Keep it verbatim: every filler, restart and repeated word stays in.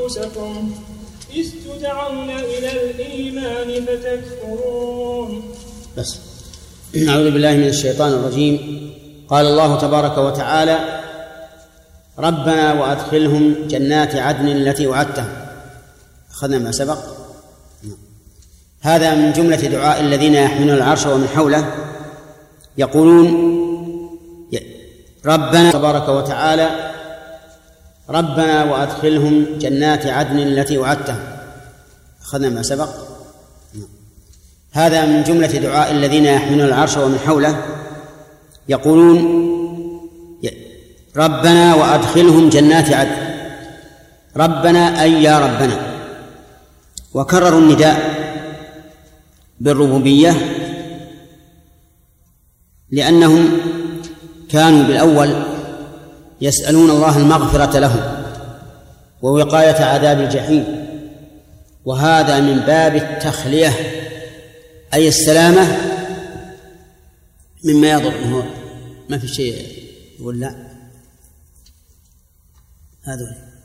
أنفسكم إذ تدعون إلى الإيمان فتكفرون. بس نعوذ بالله من الشيطان الرجيم. قال الله تبارك وتعالى: ربنا وأدخلهم جنات عدن التي وعدتهم. أخذنا ما سبق. هذا من جملة دعاء الذين يحملون العرش ومن حوله، يقولون ربنا تبارك وتعالى: ربنا وأدخلهم جنات عدن التي وعدتهم. أخذنا ما سبق. هذا من جملة دعاء الذين يحملون العرش ومن حوله، يقولون ربنا وأدخلهم جنات عدن. ربنا أي يا ربنا. وكرروا النداء بالربوبية لأنهم كانوا بالأول يسألون الله المغفرة لهم ووقاية عذاب الجحيم، وهذا من باب التخلية أي السلامة مما يضر. ما في شيء يقول لا هذا